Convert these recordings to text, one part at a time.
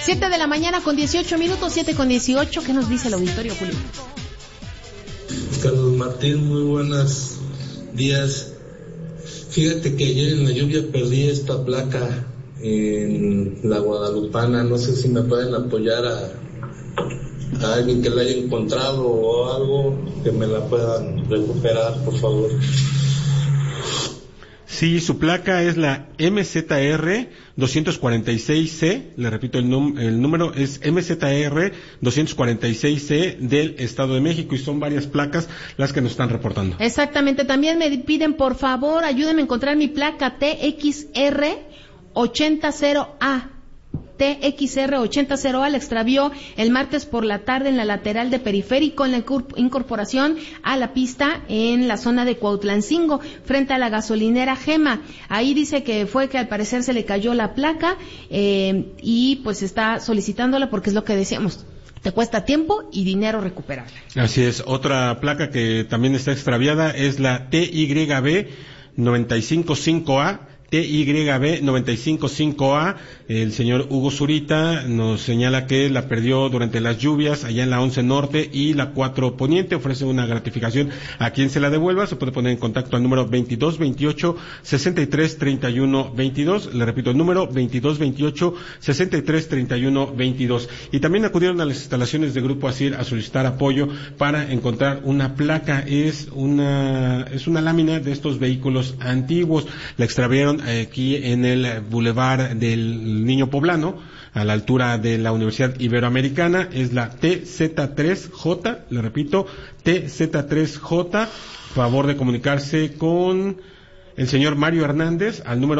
7 de la mañana con 18 minutos, 7 con 18. ¿Qué nos dice el auditorio, Julio? Carlos Martín, muy buenos días. Fíjate que ayer en la lluvia perdí esta placa en la Guadalupana. No sé si me pueden apoyar a alguien que la haya encontrado o algo, que me la puedan recuperar, por favor. Sí, su placa es la MZR 246C, le repito el número es MZR 246C del Estado de México, y son varias placas las que nos están reportando. Exactamente, también me piden, por favor, ayúdenme a encontrar mi placa TXR 80A. TXR 80A la extravió el martes por la tarde en la lateral de Periférico, en la incorporación a la pista en la zona de Cuautlancingo, frente a la gasolinera Gema. Ahí dice que fue que al parecer se le cayó la placa y pues está solicitándola porque es lo que decíamos. Te cuesta tiempo y dinero recuperarla. Así es. Otra placa que también está extraviada es la TYB 955A. TYB 955A, el señor Hugo Zurita nos señala que la perdió durante las lluvias allá en la 11 Norte y la 4 Poniente. Ofrece una gratificación a quien se la devuelva. Se puede poner en contacto al número 2228-633122. Le repito, el número 2228-633122. Y también acudieron a las instalaciones de Grupo ASIR a solicitar apoyo para encontrar una placa. Es una lámina de estos vehículos antiguos. La extraviaron aquí en el Boulevard del Niño Poblano, a la altura de la Universidad Iberoamericana. Es la TZ3J, le repito, TZ3J. Favor de comunicarse con el señor Mario Hernández al número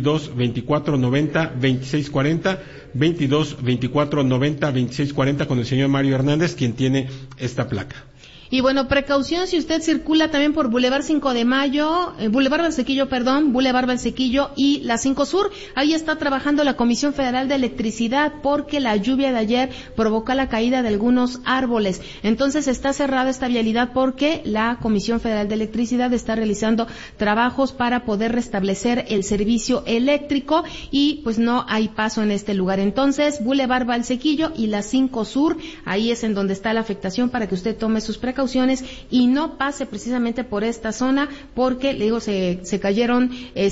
22-24-90-2640, 22-24-90-2640, con el señor Mario Hernández, quien tiene esta placa. Y bueno, precaución si usted circula también por Boulevard 5 de Mayo, Boulevard Valsequillo y la 5 Sur. Ahí está trabajando la Comisión Federal de Electricidad porque la lluvia de ayer provocó la caída de algunos árboles. Entonces está cerrada esta vialidad porque la Comisión Federal de Electricidad está realizando trabajos para poder restablecer el servicio eléctrico y pues no hay paso en este lugar. Entonces, Boulevard Valsequillo y la 5 Sur, ahí es en donde está la afectación para que usted tome sus precauciones y no pase precisamente por esta zona porque, le digo, se cayeron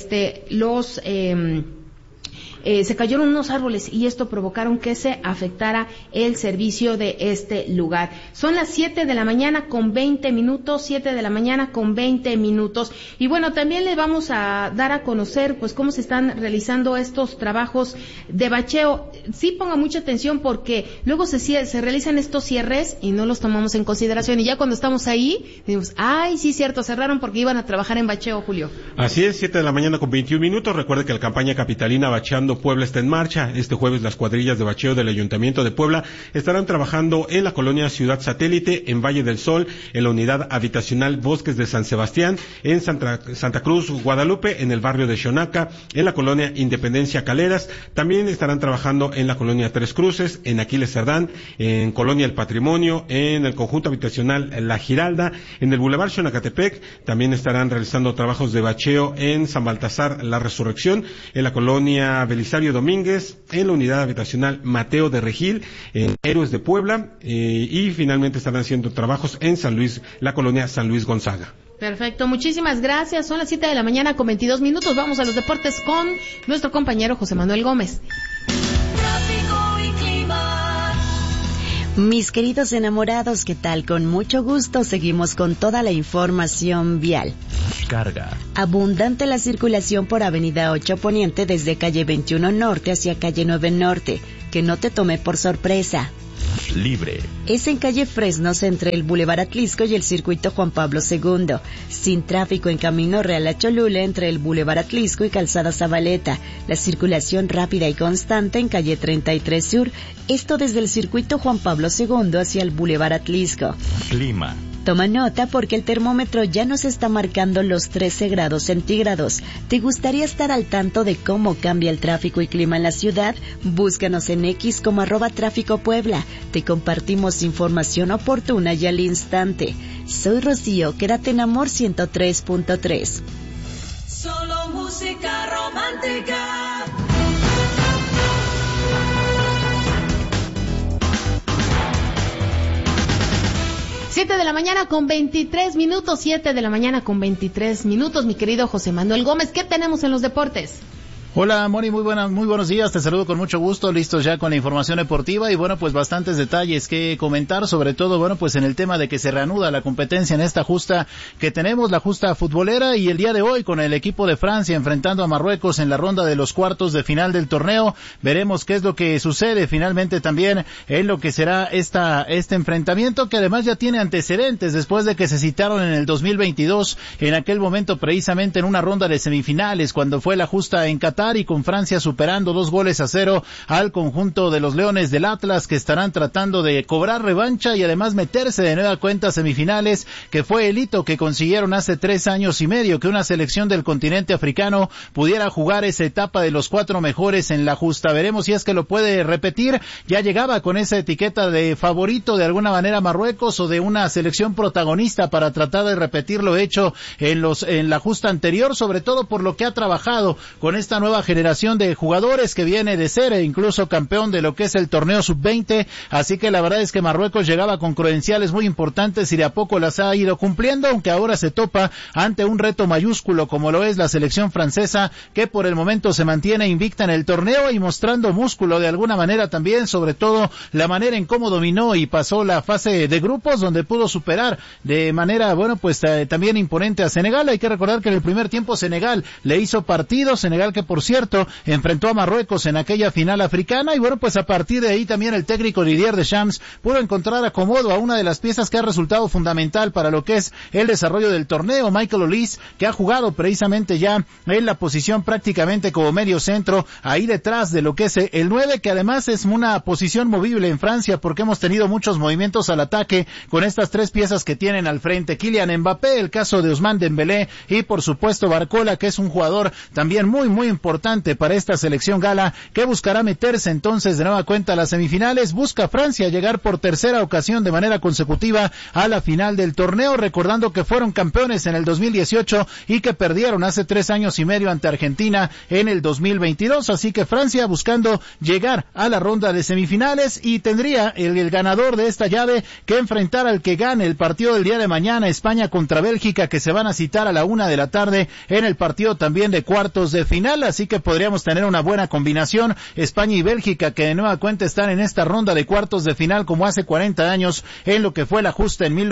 se cayeron unos árboles y esto provocaron que se afectara el servicio de este lugar. Son las 7 de la mañana con 20 minutos, 7 de la mañana con 20 minutos. Y bueno, también le vamos a dar a conocer pues cómo se están realizando estos trabajos de bacheo. Sí, ponga mucha atención porque luego se realizan estos cierres y no los tomamos en consideración, y ya cuando estamos ahí decimos, ay, sí, cierto, cerraron porque iban a trabajar en bacheo, Julio. Así es, 7 de la mañana con 21 minutos. Recuerde que la campaña capitalina Bacheando Puebla está en marcha. Este jueves las cuadrillas de bacheo del Ayuntamiento de Puebla estarán trabajando en la colonia Ciudad Satélite, en Valle del Sol, en la unidad habitacional Bosques de San Sebastián, en Santa Cruz, Guadalupe, en el barrio de Xonaca, en la colonia Independencia Caleras. También estarán trabajando en la colonia Tres Cruces, en Aquiles Cerdán, en Colonia El Patrimonio, en el conjunto habitacional La Giralda, en el Boulevard Xonacatepec. También estarán realizando trabajos de bacheo en San Baltasar La Resurrección, en la colonia Belisario Domínguez, en la unidad habitacional Mateo de Regil, en Héroes de Puebla, y finalmente estarán haciendo trabajos en San Luis, la colonia San Luis Gonzaga. Perfecto, muchísimas gracias. Son las 7 de la mañana con 22 minutos. Vamos a los deportes con nuestro compañero José Manuel Gómez. Mis queridos enamorados, ¿qué tal? Con mucho gusto seguimos con toda la información vial. Carga. Abundante la circulación por Avenida 8 Poniente desde calle 21 Norte hacia calle 9 Norte. Que no te tome por sorpresa. Libre. Es en calle Fresnos entre el Boulevard Atlisco y el Circuito Juan Pablo II. Sin tráfico en Camino Real a Cholula entre el Boulevard Atlisco y Calzada Zabaleta. La circulación rápida y constante en calle 33 Sur. Esto desde el Circuito Juan Pablo II hacia el Boulevard Atlisco. Clima. Toma nota porque el termómetro ya nos está marcando los 13 grados centígrados. ¿Te gustaría estar al tanto de cómo cambia el tráfico y clima en la ciudad? Búscanos en X como @tráficopuebla. Te compartimos información oportuna y al instante. Soy Rocío, quédate en Amor 103.3. Solo música romántica. 7 de la mañana con 23 minutos, 7 de la mañana con 23 minutos, mi querido José Manuel Gómez, ¿qué tenemos en los deportes? Hola Moni, muy buenos días, te saludo con mucho gusto, listos ya con la información deportiva y bueno, pues bastantes detalles que comentar, sobre todo, bueno, pues en el tema de que se reanuda la competencia en esta justa que tenemos, la justa futbolera, y el día de hoy con el equipo de Francia enfrentando a Marruecos en la ronda de los cuartos de final del torneo, veremos qué es lo que sucede finalmente también en lo que será este enfrentamiento, que además ya tiene antecedentes después de que se citaron en el 2022, en aquel momento precisamente en una ronda de semifinales, cuando fue la justa en Qatar, y con Francia superando 2-0 al conjunto de los Leones del Atlas, que estarán tratando de cobrar revancha y además meterse de nueva cuenta a semifinales, que fue el hito que consiguieron hace 3 años y medio, que una selección del continente africano pudiera jugar esa etapa de los 4 mejores en la justa. Veremos si es que lo puede repetir. Ya llegaba con esa etiqueta de favorito de alguna manera Marruecos, o de una selección protagonista para tratar de repetir lo hecho en la justa anterior, sobre todo por lo que ha trabajado con esta nueva generación de jugadores, que viene de ser incluso campeón de lo que es el torneo sub-20, así que la verdad es que Marruecos llegaba con credenciales muy importantes y de a poco las ha ido cumpliendo, aunque ahora se topa ante un reto mayúsculo como lo es la selección francesa, que por el momento se mantiene invicta en el torneo y mostrando músculo de alguna manera también, sobre todo la manera en cómo dominó y pasó la fase de grupos, donde pudo superar de manera, bueno, pues también imponente a Senegal. Hay que recordar que en el primer tiempo Senegal le hizo partido, Senegal que por cierto enfrentó a Marruecos en aquella final africana, y bueno, pues a partir de ahí también el técnico Didier Deschamps pudo encontrar acomodo a una de las piezas que ha resultado fundamental para lo que es el desarrollo del torneo, Michael Olise, que ha jugado precisamente ya en la posición prácticamente como medio centro, ahí detrás de lo que es el 9, que además es una posición movible en Francia, porque hemos tenido muchos movimientos al ataque con estas 3 piezas que tienen al frente: Kylian Mbappé, el caso de Ousmane Dembélé y por supuesto Barcola, que es un jugador también muy importante para esta selección gala, que buscará meterse entonces de nueva cuenta a las semifinales. Busca Francia llegar por tercera ocasión de manera consecutiva a la final del torneo, recordando que fueron campeones en el 2018 y que perdieron hace 3 años y medio ante Argentina en el 2022, así que Francia buscando llegar a la ronda de semifinales, y tendría el ganador de esta llave que enfrentar al que gane el partido del día de mañana, España contra Bélgica, que se van a citar a la 1 de la tarde en el partido también de cuartos de final, así que podríamos tener una buena combinación, España y Bélgica, que de nueva cuenta están en esta ronda de cuartos de final como hace 40 años en lo que fue la justa en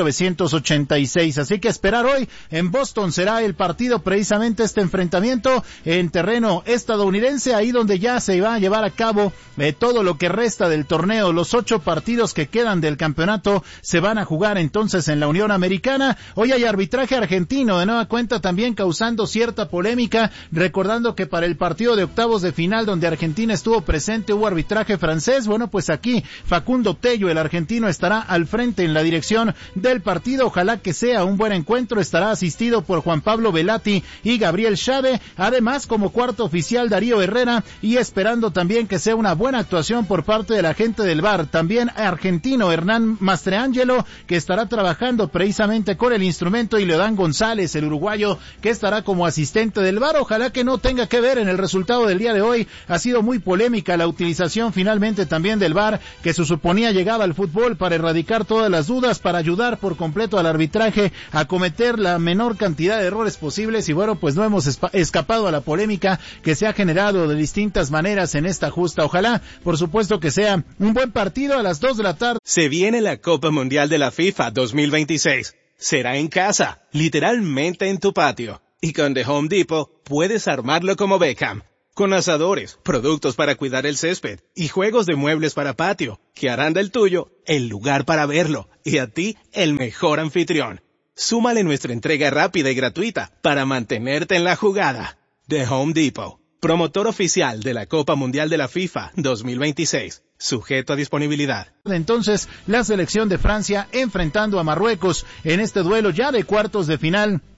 1986, así que esperar hoy en Boston será el partido, precisamente este enfrentamiento en terreno estadounidense, ahí donde ya se va a llevar a cabo todo lo que resta del torneo. Los 8 partidos que quedan del campeonato se van a jugar entonces en la Unión Americana. Hoy hay arbitraje argentino, de nueva cuenta también causando cierta polémica, recordando que para el partido de octavos de final donde Argentina estuvo presente hubo arbitraje francés. Bueno, pues aquí Facundo Tello, el argentino, estará al frente en la dirección del partido. Ojalá que sea un buen encuentro. Estará asistido por Juan Pablo Velati y Gabriel Schade, además como cuarto oficial Darío Herrera, y esperando también que sea una buena actuación por parte de la gente del VAR, también argentino Hernán Mastrangelo, que estará trabajando precisamente con el instrumento, y Leodán González, el uruguayo, que estará como asistente del VAR. Ojalá que no tenga que ver en el resultado del día de hoy. Ha sido muy polémica la utilización finalmente también del VAR, que se suponía llegaba al fútbol para erradicar todas las dudas, para ayudar por completo al arbitraje a cometer la menor cantidad de errores posibles, y bueno, pues no hemos escapado a la polémica que se ha generado de distintas maneras en esta justa. Ojalá, por supuesto, que sea un buen partido a las 2 de la tarde. Se viene la Copa Mundial de la FIFA 2026. Será en casa, literalmente en tu patio. Y con The Home Depot puedes armarlo como Beckham, con asadores, productos para cuidar el césped y juegos de muebles para patio, que harán del tuyo el lugar para verlo y a ti el mejor anfitrión. Súmale nuestra entrega rápida y gratuita para mantenerte en la jugada. The Home Depot, promotor oficial de la Copa Mundial de la FIFA 2026. Sujeto a disponibilidad. Entonces, la selección de Francia enfrentando a Marruecos en este duelo ya de cuartos de final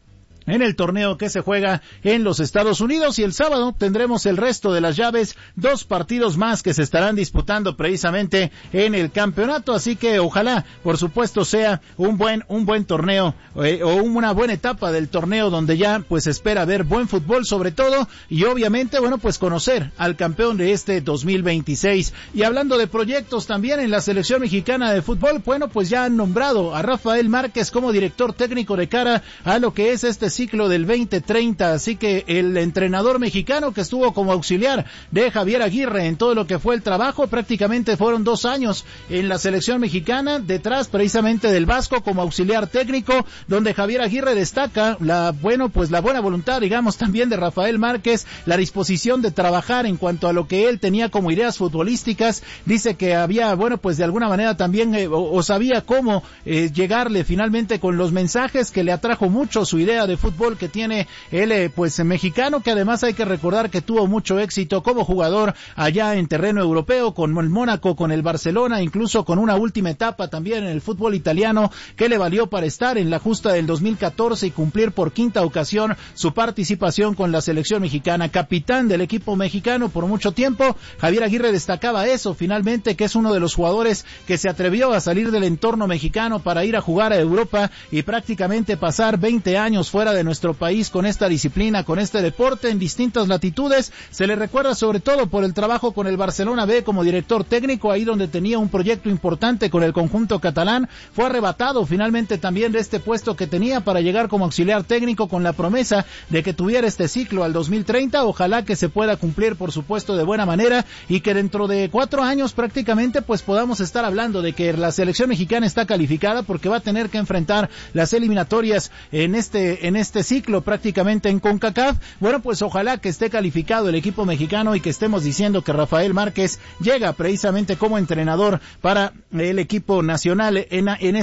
en el torneo que se juega en los Estados Unidos. Y el sábado tendremos el resto de las llaves, 2 partidos más que se estarán disputando precisamente en el campeonato, así que ojalá, por supuesto, sea un buen torneo o una buena etapa del torneo donde ya pues espera ver buen fútbol sobre todo y obviamente, bueno, pues conocer al campeón de este 2026. Y hablando de proyectos también en la selección mexicana de fútbol, bueno, pues ya han nombrado a Rafael Márquez como director técnico de cara a lo que es este ciclo del 2030, así que el entrenador mexicano que estuvo como auxiliar de Javier Aguirre en todo lo que fue el trabajo, prácticamente fueron 2 años en la selección mexicana, detrás precisamente del Vasco como auxiliar técnico, donde Javier Aguirre destaca la buena voluntad, digamos, también de Rafael Márquez, la disposición de trabajar en cuanto a lo que él tenía como ideas futbolísticas. Dice que había, bueno, pues de alguna manera también sabía cómo llegarle finalmente con los mensajes, que le atrajo mucho su idea de fútbol que tiene él, pues mexicano, que además hay que recordar que tuvo mucho éxito como jugador allá en terreno europeo, con el Mónaco, con el Barcelona, incluso con una última etapa también en el fútbol italiano que le valió para estar en la justa del 2014 y cumplir por 5ª ocasión su participación con la selección mexicana. Capitán del equipo mexicano por mucho tiempo, Javier Aguirre destacaba eso finalmente, que es uno de los jugadores que se atrevió a salir del entorno mexicano para ir a jugar a Europa y prácticamente pasar 20 años fuera de nuestro país con esta disciplina, con este deporte en distintas latitudes. Se le recuerda sobre todo por el trabajo con el Barcelona B como director técnico, ahí donde tenía un proyecto importante con el conjunto catalán. Fue arrebatado finalmente también de este puesto que tenía para llegar como auxiliar técnico con la promesa de que tuviera este ciclo al 2030. Ojalá que se pueda cumplir, por supuesto, de buena manera y que dentro de 4 años prácticamente pues podamos estar hablando de que la selección mexicana está calificada, porque va a tener que enfrentar las eliminatorias en este ciclo prácticamente en CONCACAF. Bueno, pues ojalá que esté calificado el equipo mexicano y que estemos diciendo que Rafael Márquez llega precisamente como entrenador para el equipo nacional en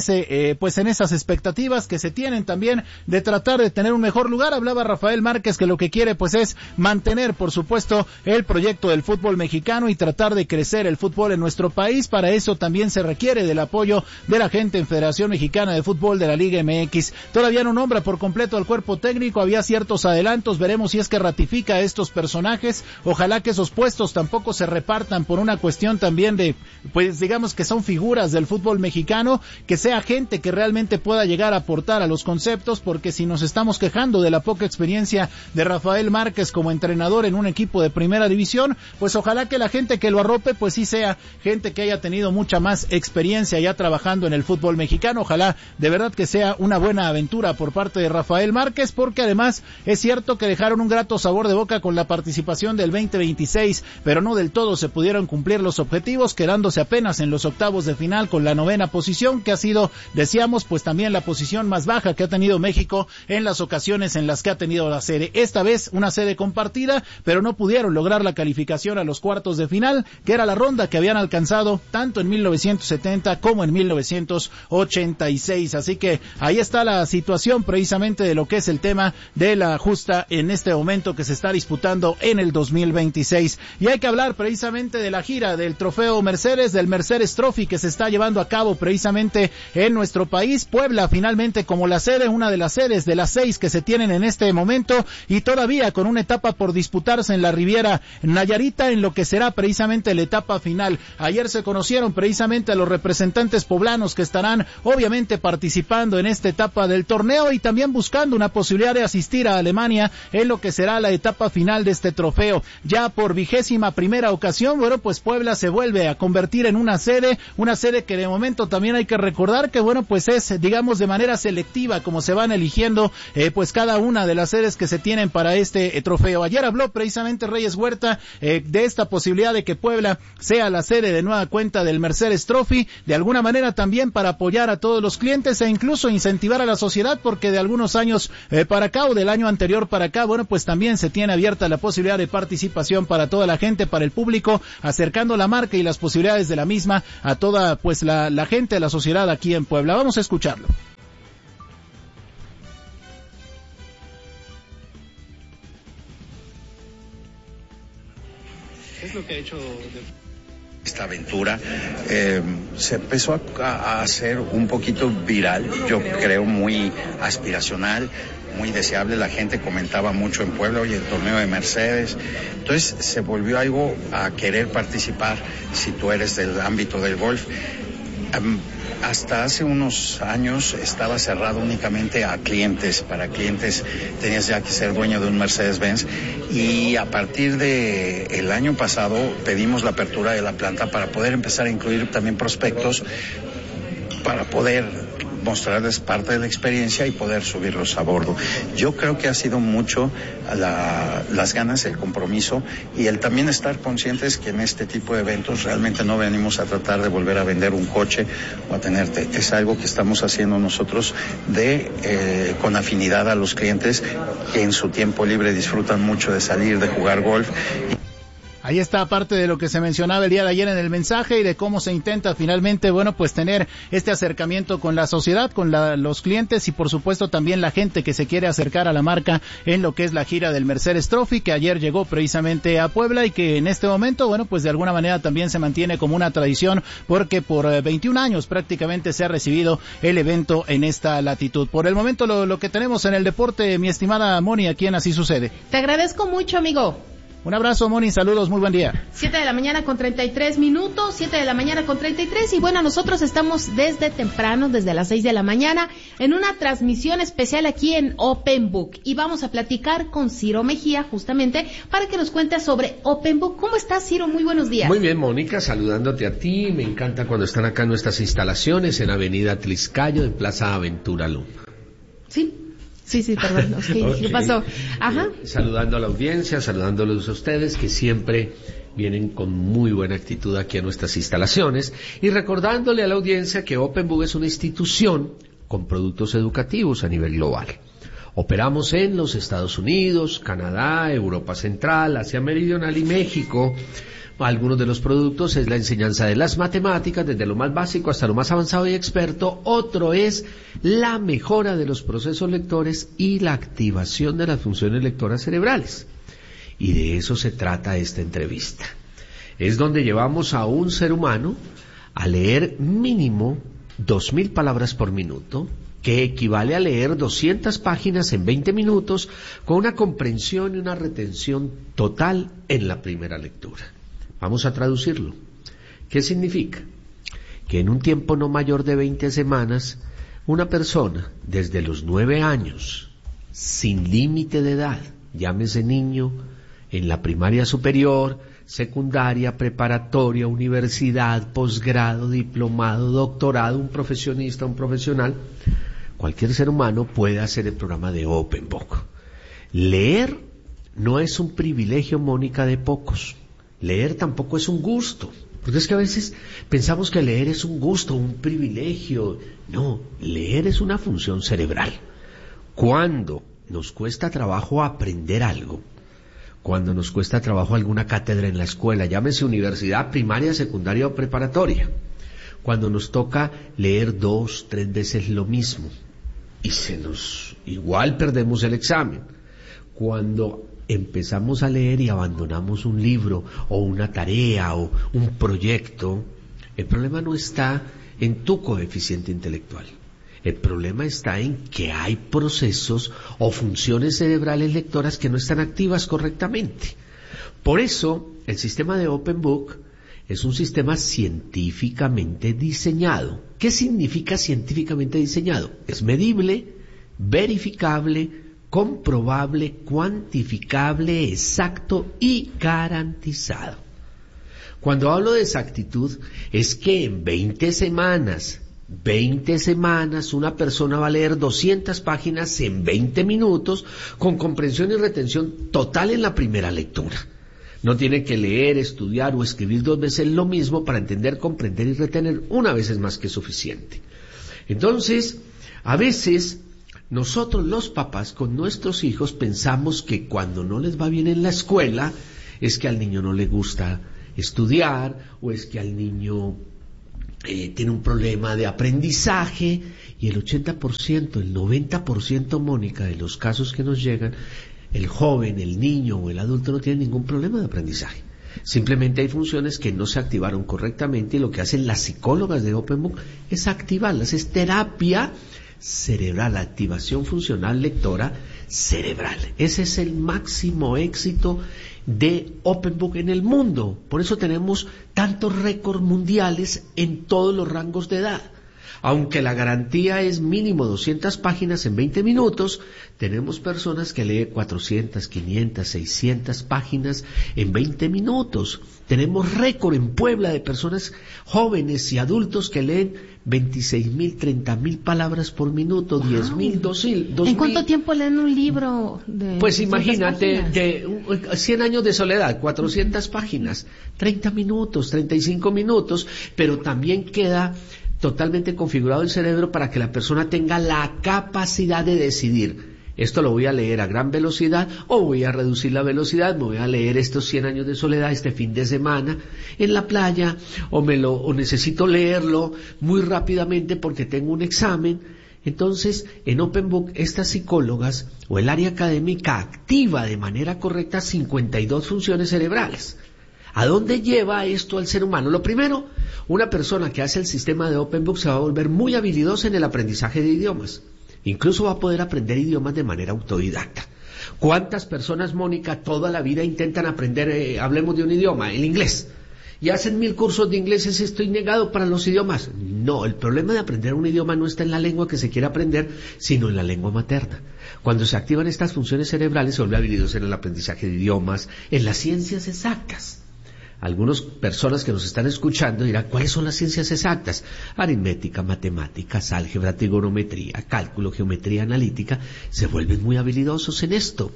esas expectativas que se tienen también de tratar de tener un mejor lugar. Hablaba Rafael Márquez que lo que quiere pues es mantener, por supuesto, el proyecto del fútbol mexicano y tratar de crecer el fútbol en nuestro país. Para eso también se requiere del apoyo de la gente en Federación Mexicana de Fútbol de la Liga MX. Todavía no nombra por completo al cuerpo técnico, había ciertos adelantos, veremos si es que ratifica a estos personajes. Ojalá que esos puestos tampoco se repartan por una cuestión también de, pues digamos que son figuras del fútbol mexicano, que sea gente que realmente pueda llegar a aportar a los conceptos, porque si nos estamos quejando de la poca experiencia de Rafael Márquez como entrenador en un equipo de primera división, pues ojalá que la gente que lo arrope pues sí sea gente que haya tenido mucha más experiencia ya trabajando en el fútbol mexicano. Ojalá de verdad que sea una buena aventura por parte de Rafael Márquez, porque además es cierto que dejaron un grato sabor de boca con la participación del 2026, pero no del todo se pudieron cumplir los objetivos, quedándose apenas en los octavos de final con la 9ª posición, que ha sido, decíamos, pues también la posición más baja que ha tenido México en las ocasiones en las que ha tenido la sede. Esta vez una sede compartida, pero no pudieron lograr la calificación a los cuartos de final, que era la ronda que habían alcanzado tanto en 1970 como en 1986. Así que ahí está la situación precisamente de lo que es el tema de la justa en este momento que se está disputando en el 2026. Y hay que hablar precisamente de la gira del trofeo Mercedes, del Mercedes Trophy, que se está llevando a cabo precisamente en nuestro país. Puebla finalmente como la sede, una de las sedes de las 6 que se tienen en este momento, y todavía con una etapa por disputarse en la Riviera Nayarita, en lo que será precisamente la etapa final. Ayer se conocieron precisamente a los representantes poblanos que estarán obviamente participando en esta etapa del torneo y también buscando una posibilidad de asistir a Alemania en lo que será la etapa final de este trofeo. Ya por 21ª ocasión, bueno, pues Puebla se vuelve a convertir en una sede que de momento también hay que recordar que, bueno, pues es, digamos, de manera selectiva como se van eligiendo pues cada una de las sedes que se tienen para este trofeo. Ayer habló precisamente Reyes Huerta de esta posibilidad de que Puebla sea la sede de nueva cuenta del Mercedes Trophy, de alguna manera también para apoyar a todos los clientes e incluso incentivar a la sociedad, porque de algunos años para acá o del año anterior para acá, bueno, pues también se tiene abierta la posibilidad de participación para toda la gente, para el público, acercando la marca y las posibilidades de la misma a toda pues la gente, la sociedad aquí en Puebla. Vamos a escucharlo. ¿Qué es lo que ha hecho esta aventura? Se empezó a hacer un poquito viral, yo creo muy aspiracional, muy deseable. La gente comentaba mucho en Puebla, oye, el torneo de Mercedes. Entonces se volvió algo a querer participar si tú eres del ámbito del golf. Hasta hace unos años estaba cerrado únicamente a clientes. Para clientes tenías ya que ser dueño de un Mercedes-Benz, y a partir de el año pasado pedimos la apertura de la planta para poder empezar a incluir también prospectos, para poder mostrarles parte de la experiencia y poder subirlos a bordo. Yo creo que ha sido mucho las ganas, el compromiso y el también estar conscientes que en este tipo de eventos realmente no venimos a tratar de volver a vender un coche o a tenerte. Es algo que estamos haciendo nosotros con afinidad a los clientes que en su tiempo libre disfrutan mucho de salir, de jugar golf. Ahí está parte de lo que se mencionaba el día de ayer en el mensaje y de cómo se intenta finalmente, bueno, pues tener este acercamiento con la sociedad, con los clientes y por supuesto también la gente que se quiere acercar a la marca en lo que es la gira del Mercedes Trophy, que ayer llegó precisamente a Puebla y que en este momento, bueno, pues de alguna manera también se mantiene como una tradición porque por 21 años prácticamente se ha recibido el evento en esta latitud. Por el momento lo que tenemos en el deporte, mi estimada Moni, aquí en Así Sucede. Te agradezco mucho, amigo. Un abrazo, Moni, saludos, muy buen día. 7 de la mañana con 33 minutos, 7 de la mañana con 33, y bueno, nosotros estamos desde temprano, desde las 6 de la mañana, en una transmisión especial aquí en Open Book, y vamos a platicar con Ciro Mejía, justamente, para que nos cuente sobre Open Book. ¿Cómo estás, Ciro? Muy buenos días. Muy bien, Mónica, saludándote a ti, me encanta cuando están acá en nuestras instalaciones, en Avenida Tliscayo, en Plaza Aventura Luna. Sí, perdón, okay. ¿Qué pasó? Ajá. Saludando a la audiencia, saludándolos a ustedes que siempre vienen con muy buena actitud aquí a nuestras instalaciones y recordándole a la audiencia que Open Book es una institución con productos educativos a nivel global. Operamos en los Estados Unidos, Canadá, Europa Central, Asia Meridional y México. Algunos de los productos es la enseñanza de las matemáticas, desde lo más básico hasta lo más avanzado y experto. Otro es la mejora de los procesos lectores y la activación de las funciones lectoras cerebrales. Y de eso se trata esta entrevista. Es donde llevamos a un ser humano a leer mínimo 2.000 palabras por minuto, que equivale a leer 200 páginas en 20 minutos, con una comprensión y una retención total en la primera lectura. Vamos a traducirlo. ¿Qué significa? Que en un tiempo no mayor de 20 semanas, una persona desde los 9 años, sin límite de edad, llámese niño, en la primaria superior, secundaria, preparatoria, universidad, posgrado, diplomado, doctorado, un profesionista, un profesional, cualquier ser humano puede hacer el programa de Open Book. Leer no es un privilegio, Mónica, de pocos. Leer tampoco es un gusto, porque es que a veces pensamos que leer es un gusto, un privilegio. No, leer es una función cerebral. Cuando nos cuesta trabajo aprender algo, cuando nos cuesta trabajo alguna cátedra en la escuela, llámese universidad, primaria, secundaria o preparatoria, cuando nos toca leer 2, 3 veces lo mismo y igual perdemos el examen, cuando empezamos a leer y abandonamos un libro o una tarea o un proyecto, el problema no está en tu coeficiente intelectual. El problema está en que hay procesos o funciones cerebrales lectoras que no están activas correctamente. Por eso, el sistema de Open Book es un sistema científicamente diseñado. ¿Qué significa científicamente diseñado? Es medible, verificable, comprobable, cuantificable, exacto y garantizado. Cuando hablo de exactitud, es que en 20 semanas, una persona va a leer 200 páginas en 20 minutos con comprensión y retención total en la primera lectura. No tiene que leer, estudiar o escribir 2 veces lo mismo para entender, comprender y retener. Una vez es más que suficiente. Entonces, a veces nosotros los papás con nuestros hijos pensamos que cuando no les va bien en la escuela es que al niño no le gusta estudiar o es que al niño tiene un problema de aprendizaje, y el 80%, el 90%, Mónica, de los casos que nos llegan, el joven, el niño o el adulto no tiene ningún problema de aprendizaje. Simplemente hay funciones que no se activaron correctamente y lo que hacen las psicólogas de Open Book es activarlas, es terapia cerebral, la activación funcional lectora cerebral. Ese es el máximo éxito de OpenBook en el mundo. Por eso tenemos tantos récords mundiales en todos los rangos de edad. Aunque la garantía es mínimo 200 páginas en 20 minutos, tenemos personas que leen 400, 500, 600 páginas en 20 minutos. Tenemos récord en Puebla de personas jóvenes y adultos que leen 26,000, 30,000 palabras por minuto, 10,000, 2,000. ¿En cuánto tiempo leen un libro de Pues imagínate, páginas? de 100 años de soledad, 400 páginas, 30 minutos, 35 minutos, pero también queda totalmente configurado el cerebro para que la persona tenga la capacidad de decidir. Esto lo voy a leer a gran velocidad o voy a reducir la velocidad, me voy a leer estos 100 años de soledad este fin de semana en la playa o necesito leerlo muy rápidamente porque tengo un examen. Entonces, en OpenBook, estas psicólogas o el área académica activa de manera correcta 52 funciones cerebrales. ¿A dónde lleva esto al ser humano? Lo primero, una persona que hace el sistema de OpenBook se va a volver muy habilidosa en el aprendizaje de idiomas. Incluso va a poder aprender idiomas de manera autodidacta. ¿Cuántas personas, Mónica, toda la vida intentan aprender, hablemos de un idioma, el inglés? Y hacen 1000 cursos de inglés, estoy negado para los idiomas. No, el problema de aprender un idioma no está en la lengua que se quiere aprender, sino en la lengua materna. Cuando se activan estas funciones cerebrales, se vuelve habilidoso en el aprendizaje de idiomas, en las ciencias exactas. Algunas personas que nos están escuchando dirán, ¿cuáles son las ciencias exactas? Aritmética, matemáticas, álgebra, trigonometría, cálculo, geometría analítica, se vuelven muy habilidosos en esto.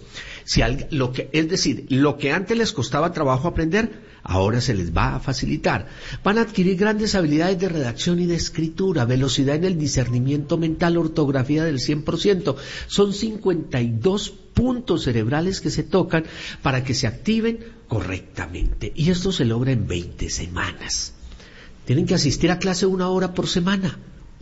Es decir, lo que antes les costaba trabajo aprender, ahora se les va a facilitar. Van a adquirir grandes habilidades de redacción y de escritura, velocidad en el discernimiento mental, ortografía del 100%. Son 52 puntos cerebrales que se tocan para que se activen correctamente. Y esto se logra en 20 semanas. Tienen que asistir a clase 1 hora por semana.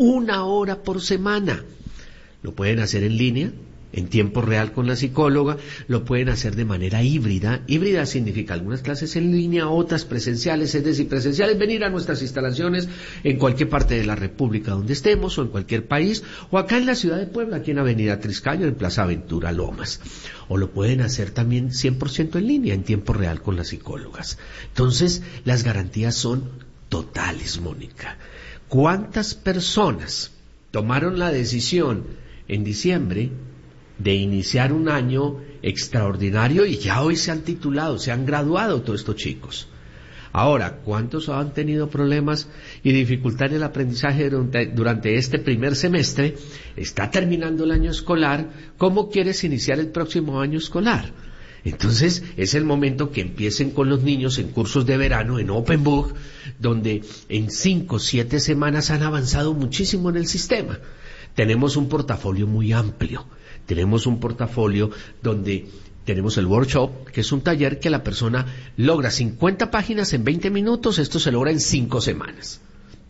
1 hora por semana. Lo pueden hacer en línea, en tiempo real con la psicóloga, lo pueden hacer de manera híbrida. Híbrida significa algunas clases en línea, otras presenciales, es decir, presenciales, venir a nuestras instalaciones en cualquier parte de la República donde estemos, o en cualquier país, o acá en la ciudad de Puebla, aquí en Avenida Triscayo, en Plaza Aventura Lomas. O lo pueden hacer también 100% en línea, en tiempo real con las psicólogas. Entonces, las garantías son totales, Mónica. ¿Cuántas personas tomaron la decisión en diciembre de iniciar un año extraordinario y ya hoy se han titulado, se han graduado todos estos chicos? Ahora, ¿cuántos han tenido problemas y dificultad en el aprendizaje durante este primer semestre? Está terminando el año escolar, ¿cómo quieres iniciar el próximo año escolar? Entonces, es el momento que empiecen con los niños en cursos de verano, en OpenBook, donde en 5 o 7 semanas han avanzado muchísimo en el sistema. Tenemos un portafolio muy amplio. Tenemos un portafolio donde tenemos el workshop, que es un taller que la persona logra 50 páginas en 20 minutos, esto se logra en 5 semanas.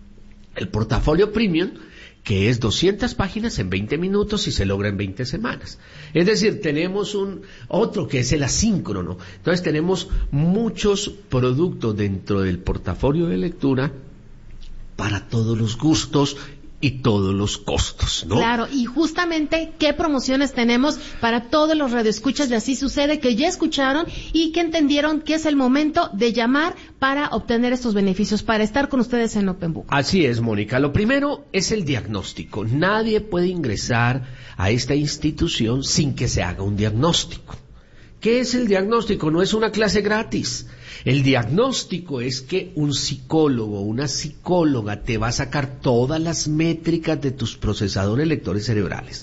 El portafolio premium, que es 200 páginas en 20 minutos y se logra en 20 semanas. Es decir, tenemos otro que es el asíncrono. Entonces tenemos muchos productos dentro del portafolio de lectura para todos los gustos y todos los costos, ¿no? Claro, y justamente, ¿qué promociones tenemos para todos los radioescuchas de Así Sucede que ya escucharon y que entendieron que es el momento de llamar para obtener estos beneficios, para estar con ustedes en OpenBook? Así es, Mónica. Lo primero es el diagnóstico. Nadie puede ingresar a esta institución sin que se haga un diagnóstico. ¿Qué es el diagnóstico? No es una clase gratis. El diagnóstico es que un psicólogo, una psicóloga te va a sacar todas las métricas de tus procesadores lectores cerebrales.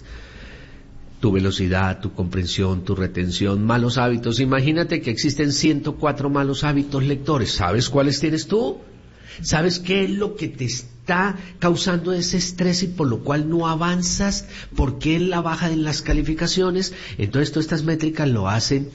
Tu velocidad, tu comprensión, tu retención, malos hábitos. Imagínate que existen 104 malos hábitos lectores. ¿Sabes cuáles tienes tú? ¿Sabes qué es lo que te está causando ese estrés y por lo cual no avanzas? ¿Por qué la baja en las calificaciones? Entonces todas estas métricas lo hacen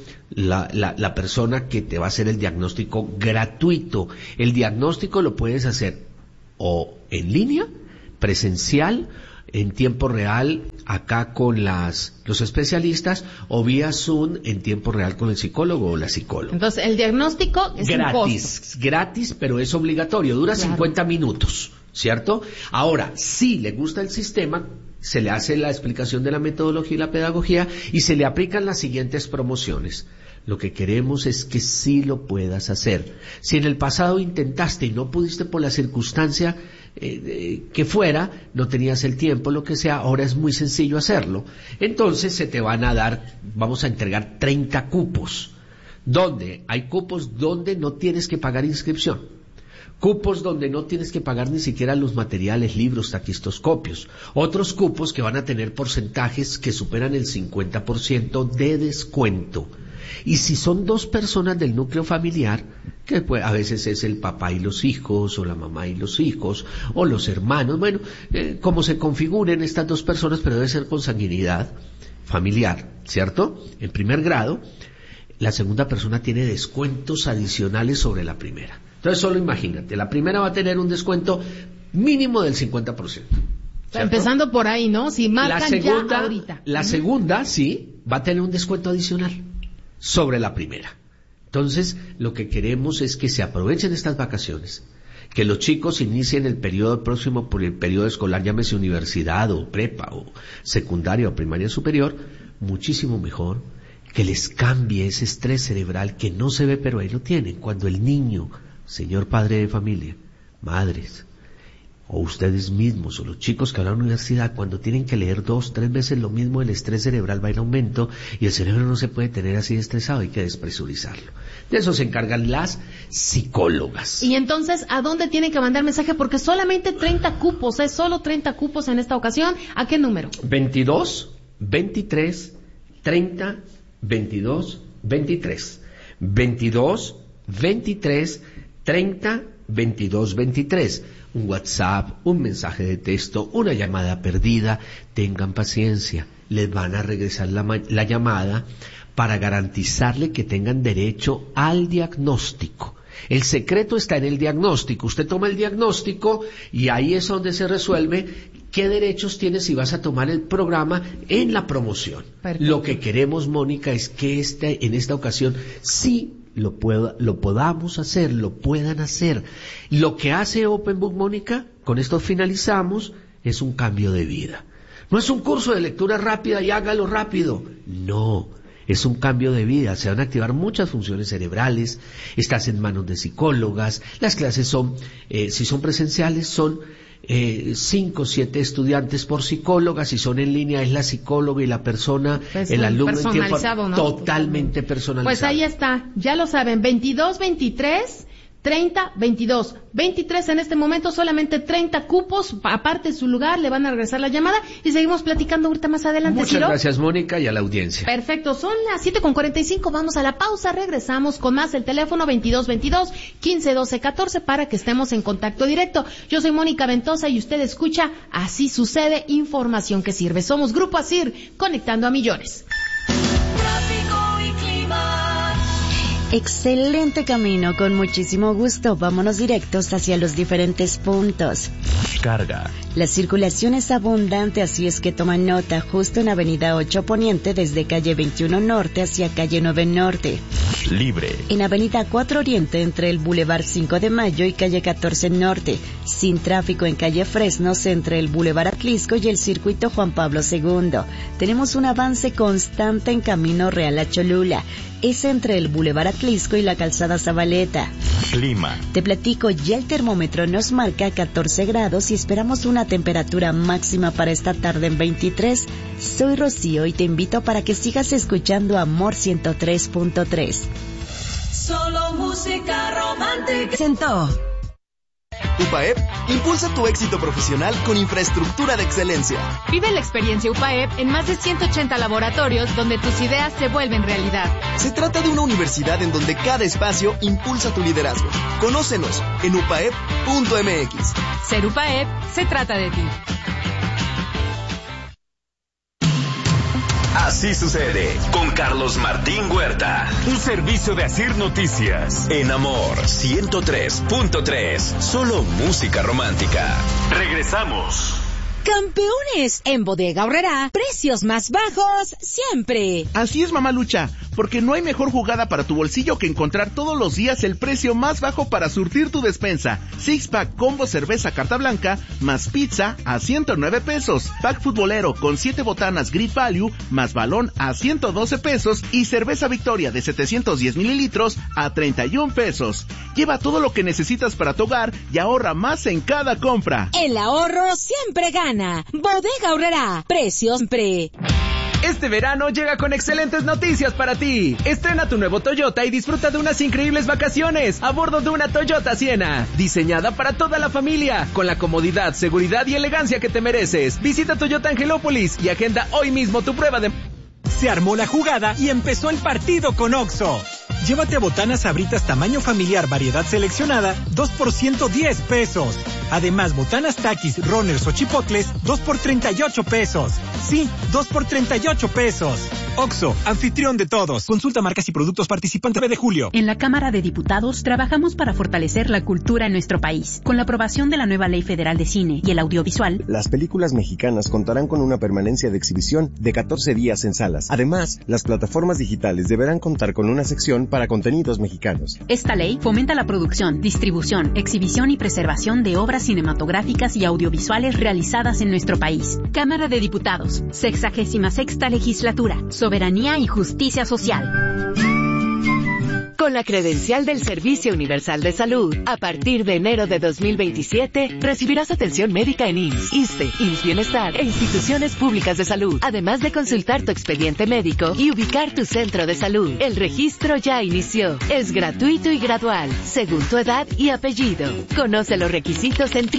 la persona que te va a hacer el diagnóstico gratuito. El diagnóstico lo puedes hacer o en línea, presencial, en tiempo real, acá con los especialistas, o vía Zoom en tiempo real con el psicólogo o la psicóloga. Entonces, el diagnóstico es gratis, pero es obligatorio, dura 50 minutos, ¿cierto? Ahora, si le gusta el sistema, se le hace la explicación de la metodología y la pedagogía y se le aplican las siguientes promociones. Lo que queremos es que sí lo puedas hacer. Si en el pasado intentaste y no pudiste por la circunstancia que fuera, no tenías el tiempo, lo que sea, ahora es muy sencillo hacerlo. Entonces se te van a dar, vamos a entregar 30 cupos. ¿Dónde? Hay cupos donde no tienes que pagar inscripción. Cupos donde no tienes que pagar ni siquiera los materiales, libros, taquistoscopios. Otros cupos que van a tener porcentajes que superan el 50% de descuento. Y si son 2 personas del núcleo familiar, que pues, a veces es el papá y los hijos, o la mamá y los hijos, o los hermanos, bueno, como se configuren estas 2 personas, pero debe ser con sanguinidad familiar, ¿cierto? En primer grado, la segunda persona tiene descuentos adicionales sobre la primera. Entonces solo imagínate, la primera va a tener un descuento mínimo del 50%. ¿Cierto? Empezando por ahí, ¿no? Si marcan ya ahorita. La segunda, sí, va a tener un descuento adicional sobre la primera. Entonces, lo que queremos es que se aprovechen estas vacaciones, que los chicos inicien el periodo próximo por el periodo escolar, llámese universidad o prepa o secundaria o primaria superior, muchísimo mejor, que les cambie ese estrés cerebral que no se ve pero ahí lo tienen. Cuando el niño, señor padre de familia, madres, o ustedes mismos, o los chicos que van a la universidad, cuando tienen que leer 2, 3 veces lo mismo, el estrés cerebral va en aumento y el cerebro no se puede tener así estresado, hay que despresurizarlo. De eso se encargan las psicólogas. Y entonces, ¿a dónde tienen que mandar mensaje? Porque solamente 30 cupos, solo 30 cupos en esta ocasión. ¿A qué número? 22, 23, 30, 22, 23. 22, 23, 30, 22, 23. Un WhatsApp, un mensaje de texto, una llamada perdida. Tengan paciencia, les van a regresar la llamada para garantizarle que tengan derecho al diagnóstico. El secreto está en el diagnóstico. Usted toma el diagnóstico y ahí es donde se resuelve qué derechos tienes si vas a tomar el programa en la promoción. Perfecto. Lo que queremos, Mónica, es que en esta ocasión sí lo podamos hacer, lo puedan hacer. Lo que hace Open Book, Mónica, con esto finalizamos, es un cambio de vida. No es un curso de lectura rápida y hágalo rápido. No, es un cambio de vida. Se van a activar muchas funciones cerebrales, estás en manos de psicólogas. Las clases son, si son presenciales, son 5 o 7 estudiantes por psicóloga. Si son en línea, es la psicóloga y la persona, el alumno en tiempo, ¿no? Totalmente personalizado. Pues ahí está, ya lo saben, 22, 23, 30, 22, 23 en este momento, solamente 30 cupos, aparte su lugar, le van a regresar la llamada y seguimos platicando ahorita más adelante. Muchas gracias, Mónica, y a la audiencia. Perfecto, son las 7:45, vamos a la pausa, regresamos con más. El teléfono 2222-1512-14 para que estemos en contacto directo. Yo soy Mónica Ventosa y usted escucha Así Sucede, información que sirve. Somos Grupo ASIR, conectando a millones. Excelente camino, con muchísimo gusto. Vámonos directos hacia los diferentes puntos. Carga. La circulación es abundante, así es que toma nota, justo en Avenida 8 Poniente, desde calle 21 Norte hacia calle 9 Norte. Libre. En Avenida 4 Oriente, entre el Boulevard 5 de Mayo y calle 14 Norte. Sin tráfico en calle Fresnos, entre el Boulevard Atlisco y el Circuito Juan Pablo II. Tenemos un avance constante en Camino Real a Cholula. Es entre el Boulevard Atlisco y la Calzada Zabaleta. Clima. Te platico, ya el termómetro nos marca 14 grados y esperamos una temperatura máxima para esta tarde en 23. Soy Rocío y te invito para que sigas escuchando Amor 103.3. Solo música romántica. Sentó. UPAEP impulsa tu éxito profesional con infraestructura de excelencia. Vive la experiencia UPAEP en más de 180 laboratorios donde tus ideas se vuelven realidad. Se trata de una universidad en donde cada espacio impulsa tu liderazgo. Conócenos en upaep.mx. Ser UPAEP se trata de ti. Así sucede con Carlos Martín Huerta. Un servicio de ASIR Noticias. En Amor 103.3. Solo música romántica. Regresamos. Campeones, en Bodega Aurrerá, precios más bajos siempre. Así es, Mamá Lucha. porque no hay mejor jugada para tu bolsillo que encontrar todos los días el precio más bajo para surtir tu despensa. Six Pack Combo Cerveza Carta Blanca más pizza a 109 pesos. Pack futbolero con 7 botanas Great Value más balón a 112 pesos y cerveza Victoria de 710 mililitros a 31 pesos. Lleva todo lo que necesitas para tu hogar y ahorra más en cada compra. El ahorro siempre gana. Bodega Aurrerá. Precios pre. Este verano llega con excelentes noticias para ti. Estrena tu nuevo Toyota y disfruta de unas increíbles vacaciones a bordo de una Toyota Sienna, diseñada para toda la familia, con la comodidad, seguridad y elegancia que te mereces. Visita Toyota Angelópolis y agenda hoy mismo tu prueba de... Se armó la jugada y empezó el partido con Oxxo. Llévate a botanas Sabritas tamaño familiar variedad seleccionada, 2 por 110 pesos. Además, botanas Takis, Runners o Chipotles, 2 por 38 pesos. Sí, 2 por 38 pesos. Oxxo, anfitrión de todos. Consulta marcas y productos participantes de julio. En la Cámara de Diputados trabajamos para fortalecer la cultura en nuestro país. Con la aprobación de la nueva Ley Federal de Cine y el audiovisual, las películas mexicanas contarán con una permanencia de exhibición de 14 días en salas. Además, las plataformas digitales deberán contar con una sección para contenidos mexicanos. Esta ley fomenta la producción, distribución, exhibición y preservación de obras cinematográficas y audiovisuales realizadas en nuestro país. Cámara de Diputados, 66ª Legislatura, Soberanía y Justicia Social. Con la credencial del Servicio Universal de Salud, a partir de enero de 2027, recibirás atención médica en IMSS, ISSSTE, IMSS Bienestar e instituciones públicas de salud, además de consultar tu expediente médico y ubicar tu centro de salud. El registro ya inició. Es gratuito y gradual, según tu edad y apellido. Conoce los requisitos en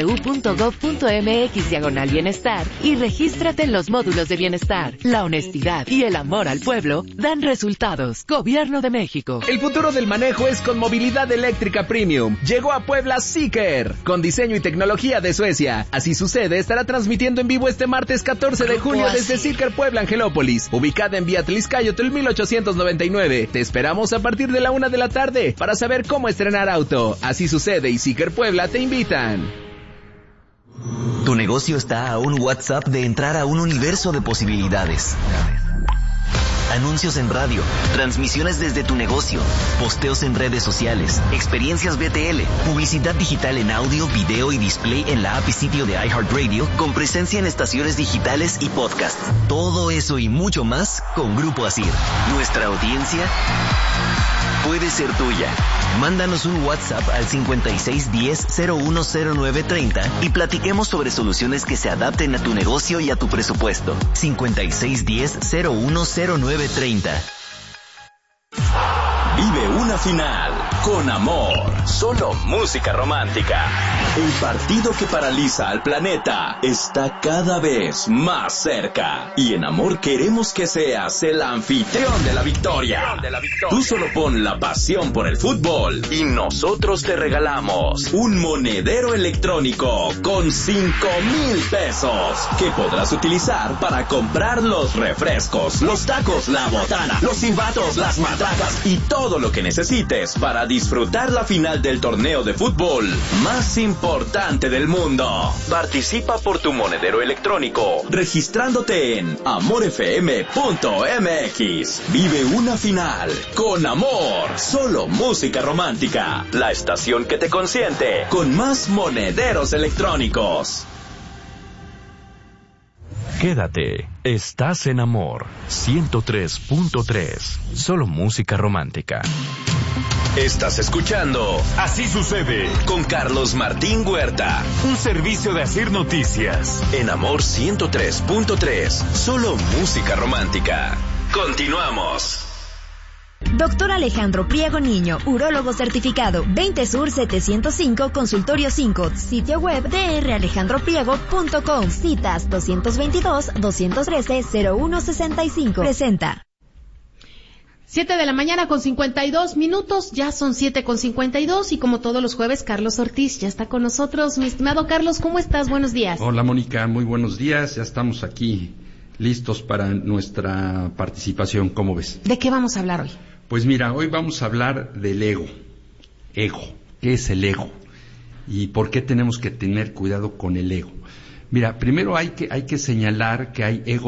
www.gov.mx/bienestar y regístrate en los módulos de bienestar. La honestidad y el amor al pueblo dan resultados. Gobierno de México. El futuro del manejo es con movilidad eléctrica premium. Llegó a Puebla Zeekr, con diseño y tecnología de Suecia. Así Sucede estará transmitiendo en vivo este martes 14 de junio desde Zeekr Puebla Angelópolis, ubicada en Vía Tlixcayotl 1899. Te esperamos a partir de la 1 de la tarde para saber cómo estrenar auto. Así Sucede y Zeekr Puebla te invitan. Tu negocio está a un WhatsApp de entrar a un universo de posibilidades. Anuncios en radio, transmisiones desde tu negocio, posteos en redes sociales, experiencias BTL, publicidad digital en audio, video y display en la app y sitio de iHeartRadio, con presencia en estaciones digitales y podcasts. Todo eso y mucho más con Grupo Asir. Nuestra audiencia puede ser tuya. Mándanos un WhatsApp al 5610-010930 y platiquemos sobre soluciones que se adapten a tu negocio y a tu presupuesto. 5610-010930. Vive una final con amor. Solo música romántica. El partido que paraliza al planeta está cada vez más cerca. Y en Amor queremos que seas el anfitrión de la victoria. Tú solo pon la pasión por el fútbol y nosotros te regalamos un monedero electrónico con 5,000 pesos que podrás utilizar para comprar los refrescos, los tacos, la botana, los silbatos, las matracas y todo lo que necesites para disfrutar la final del torneo de fútbol más importante del mundo. Participa por tu monedero electrónico registrándote en amorfm.mx. Vive una final con amor. Solo música romántica. La estación que te consiente con más monederos electrónicos. Quédate, estás en Amor 103.3, solo música romántica. Estás escuchando Así Sucede con Carlos Martín Huerta, un servicio de Asir Noticias en Amor 103.3, solo música romántica. Continuamos. Doctor Alejandro Priego Niño, urólogo certificado, 20 Sur 705, Consultorio 5, sitio web dralejandropriego.com, citas 222-213-0165. Presenta. 7 de la mañana con 52 minutos, ya son 7:52 y como todos los jueves, Carlos Ortiz ya está con nosotros. Mi estimado Carlos, ¿cómo estás? Buenos días. Hola Mónica, muy buenos días, ya estamos aquí listos para nuestra participación, ¿cómo ves? ¿De qué vamos a hablar hoy? Pues mira, hoy vamos a hablar del ego. Ego, ¿qué es el ego? ¿Y por qué tenemos que tener cuidado con el ego? Mira, primero hay que señalar que hay ego